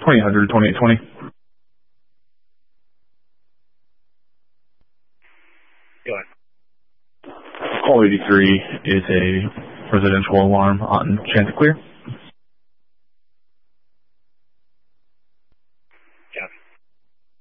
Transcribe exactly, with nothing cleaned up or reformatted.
twenty hundred, twenty-eight twenty. Go ahead. Call eighty-three is a residential alarm on Chanticleer.